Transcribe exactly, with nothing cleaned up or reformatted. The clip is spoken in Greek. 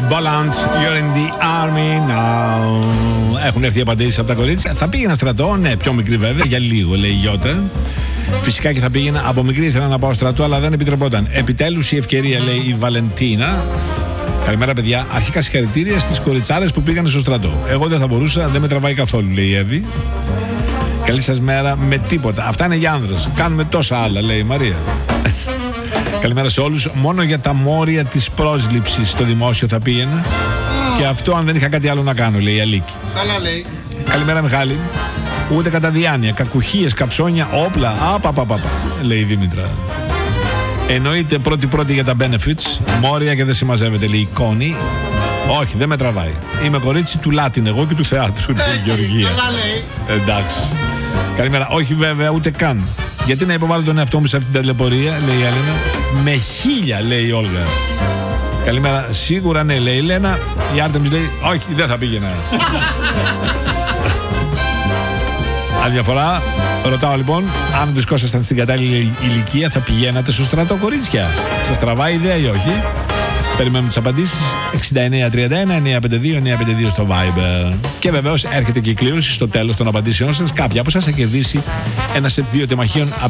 Bolland, you're in the army now. Έχουν έρθει οι απαντήσεις από τα κορίτσια. Θα πήγαινα στρατό, ναι, πιο μικρή βέβαια, για λίγο, λέει η Γιώτα. Φυσικά και θα πήγαινα. Από μικρή ήθελα να πάω στρατό, αλλά δεν επιτρεπόταν. Επιτέλους η ευκαιρία, λέει η Βαλεντίνα. Καλημέρα, παιδιά. Αρχικά συγχαρητήρια στις κοριτσάρες που πήγαν στο στρατό. Εγώ δεν θα μπορούσα, δεν με τραβάει καθόλου, λέει η Εύη. Καλή σας μέρα με τίποτα. Αυτά είναι για άνδρες. Κάνουμε τόσα άλλα, λέει η Μαρία. Καλημέρα σε όλους. Μόνο για τα μόρια της πρόσληψης στο δημόσιο θα πήγαινα. Και αυτό αν δεν είχα κάτι άλλο να κάνω, λέει η Αλίκη. Καλά λέει. Καλημέρα, Μιχάλη. Ούτε κατά διάνοια. Κακουχίες, καψόνια, όπλα. Απαπαπαπα, λέει η Δήμητρα. Εννοείται πρώτη-πρώτη για τα benefits. Μόρια και δεν συμμαζεύεται, λέει η Κόνη. Όχι, δεν με τραβάει. Είμαι κορίτσι του Λάτιν, εγώ και του θεάτρου, λέει η Γεωργία. Καλά λέει. Εντάξει. Καλημέρα. Όχι, βέβαια, ούτε καν. Γιατί να υποβάλω τον εαυτό μου σε αυτή την ταλαιπωρία, λέει η Αλίνα. Με χίλια, λέει η Όλγα. Καλημέρα. Σίγουρα ναι, λέει η Λένα. Η Άρτεμις λέει, όχι, δεν θα πήγαινα. Άλλη διαφορά. Ρωτάω λοιπόν, αν βρισκόσασταν στην κατάλληλη ηλικία, θα πηγαίνατε στο στρατό, κορίτσια? Σας τραβάει η ιδέα ή όχι? Περιμένουμε τις απαντήσεις. εξήντα εννέα τριάντα ένα εννιακόσια πενήντα δύο εννιακόσια πενήντα δύο στο Viber. Και βεβαίως έρχεται και η κλήρωση στο τέλος των απαντήσεών σας. Κάποια από εσάς θα κερδίσει ένα σετ δύο τεμαχίων